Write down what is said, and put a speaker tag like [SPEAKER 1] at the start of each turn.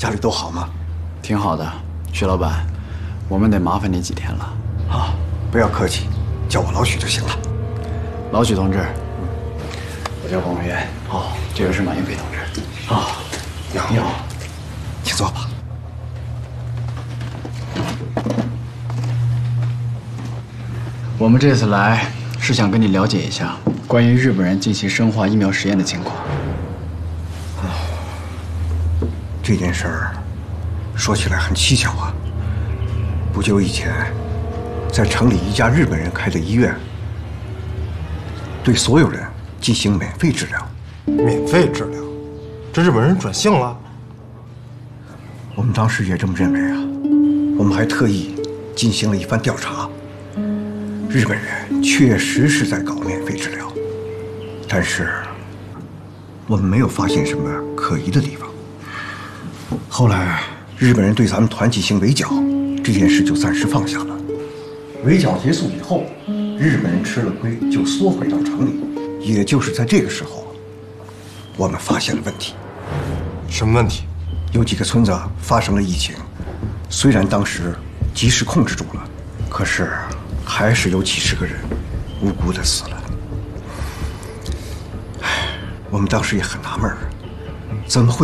[SPEAKER 1] 家里都好吗？
[SPEAKER 2] 挺好的，徐老板，我们得麻烦你几天了。
[SPEAKER 1] 啊，不要客气，叫我老许就行了。
[SPEAKER 2] 老许同志，我叫王文元。
[SPEAKER 1] 哦，
[SPEAKER 2] 这位是马英飞同志。
[SPEAKER 1] 啊，你好，
[SPEAKER 2] 你好，
[SPEAKER 1] 请坐吧。
[SPEAKER 2] 我们这次来是想跟你了解一下关于日本人进行生化疫苗实验的情况。
[SPEAKER 1] 这件事儿说起来很蹊跷啊。不久以前，在城里一家日本人开的医院，对所有人进行免费治疗。
[SPEAKER 3] 免费治疗？这日本人转性了？
[SPEAKER 1] 我们当时也这么认为啊。我们还特意进行了一番调查，日本人确实是在搞免费治疗，但是我们没有发现什么可疑的地方。后来，日本人对咱们团进行围剿，这件事就暂时放下了。围剿结束以后，日本人吃了亏，就缩回到城里。也就是在这个时候，我们发现了问题。
[SPEAKER 3] 什么问题？
[SPEAKER 1] 有几个村子发生了疫情，虽然当时及时控制住了，可是还是有几十个人无辜的死了。我们当时也很纳闷儿，怎么会